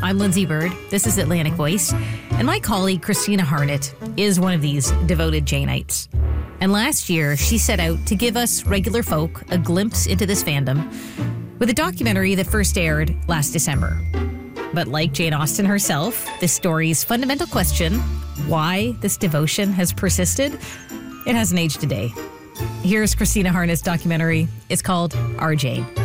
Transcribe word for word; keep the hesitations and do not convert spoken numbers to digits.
I'm Lindsay Bird. This is Atlantic Voice. And my colleague, Christina Harnett, is one of these devoted Janeites. And last year, she set out to give us regular folk a glimpse into this fandom with a documentary that first aired last December. But like Jane Austen herself, this story's fundamental question, why this devotion has persisted, it hasn't aged a day. Here's Christina Harnett's documentary. It's called Our Jane.